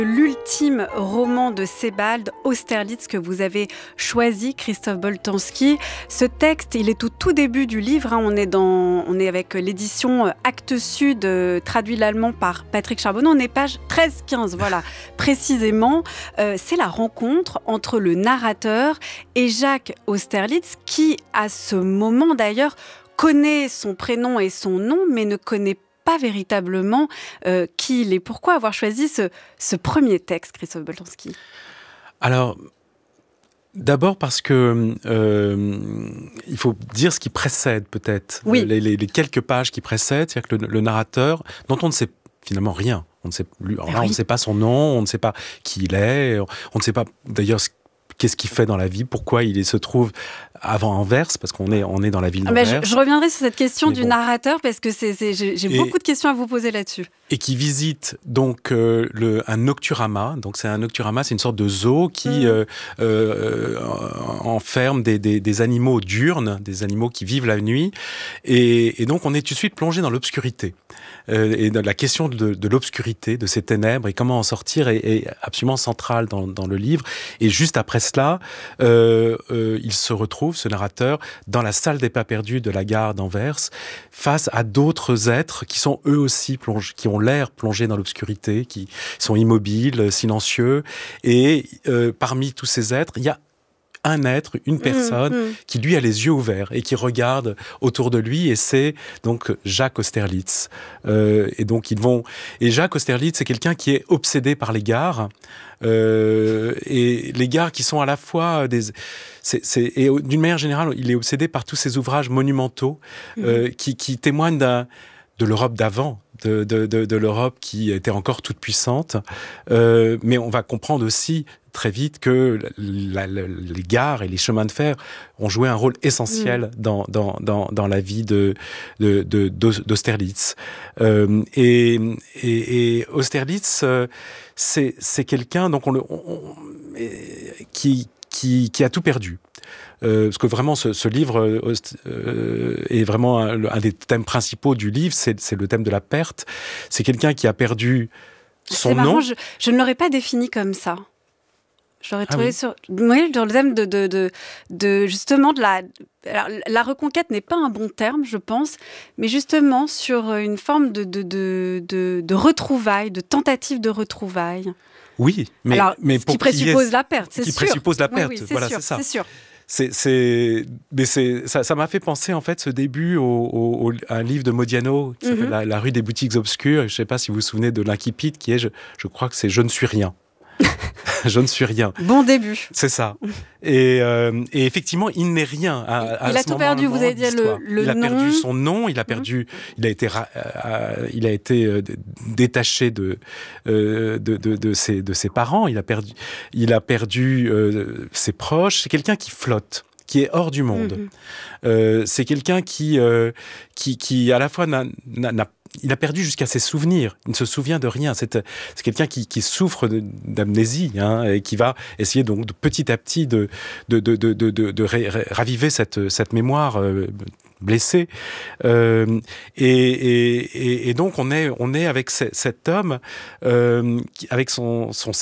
L'ultime roman de Sebald, Austerlitz, que vous avez choisi, Christophe Boltanski. Ce texte, il est au tout début du livre. On est avec l'édition Actes Sud, traduit l'allemand par Patrick Charbonneau. On est page 13-15, voilà, précisément. C'est la rencontre entre le narrateur et Jacques Austerlitz, qui, à ce moment d'ailleurs, connaît son prénom et son nom, mais ne connaît pas véritablement qui il est. Pourquoi avoir choisi ce premier texte, Christophe Boltanski ? Alors, d'abord parce que il faut dire ce qui précède peut-être, oui. les quelques pages qui précèdent, c'est-à-dire que le narrateur, dont on ne sait finalement rien, on ne sait, on ne sait pas son nom, on ne sait pas qui il est, on ne sait pas d'ailleurs qu'est-ce qu'il fait dans la vie, pourquoi il se trouve avant Anvers, parce qu'on est dans la ville d'Anvers. Je reviendrai sur cette question du narrateur, parce que j'ai beaucoup de questions à vous poser là-dessus. Et qui visite donc un nocturama. Donc c'est un nocturama, c'est une sorte de zoo qui enferme des animaux diurnes, des animaux qui vivent la nuit. Et donc on est tout de suite plongé dans l'obscurité. Et la question de l'obscurité, de ces ténèbres, et comment en sortir est absolument centrale dans le livre. Et juste après cela, il se retrouve, ce narrateur, dans la salle des pas perdus de la gare d'Anvers, face à d'autres êtres qui sont eux aussi qui ont l'air plongés dans l'obscurité, qui sont immobiles, silencieux. Et parmi tous ces êtres, il y a un être, une personne qui lui a les yeux ouverts et qui regarde autour de lui, et c'est donc Jacques Austerlitz. Et donc et Jacques Austerlitz, c'est quelqu'un qui est obsédé par les gares, et les gares qui sont à la fois et d'une manière générale, il est obsédé par tous ces ouvrages monumentaux qui témoignent de l'Europe d'avant, de l'Europe qui était encore toute puissante. Mais on va comprendre aussi très vite que les gares et les chemins de fer ont joué un rôle essentiel dans la vie d'Austerlitz. Et Austerlitz, c'est quelqu'un donc qui a tout perdu. Parce que vraiment, ce livre est vraiment un des thèmes principaux du livre, c'est le thème de la perte. C'est quelqu'un qui a perdu son nom. C'est marrant, je ne l'aurais pas défini comme ça. J'aurais trouvé sur le thème de justement de la... Alors, la reconquête n'est pas un bon terme, je pense, mais justement sur une forme de retrouvailles, de tentative de retrouvailles. Oui, mais qui présuppose la perte, c'est sûr. Qui présuppose la perte, oui, voilà, sûr, c'est ça. C'est sûr. Ça m'a fait penser en fait ce début à un livre de Modiano qui s'appelle La rue des boutiques obscures. Je ne sais pas si vous vous souvenez de l'incipit qui est, je crois que c'est Je ne suis rien. Je ne suis rien. Bon début. C'est ça. Et effectivement, il n'est rien. Il a tout perdu. Vous avez dit le nom. Il a perdu son nom. Il a perdu. Il a été détaché de ses parents. Il a perdu ses proches. C'est quelqu'un qui flotte, qui est hors du monde. C'est quelqu'un qui à la fois il a perdu jusqu'à ses souvenirs. Il ne se souvient de rien. C'est quelqu'un qui souffre d'amnésie, et qui va essayer donc petit à petit de raviver cette mémoire blessée. Et donc on est avec cet homme avec son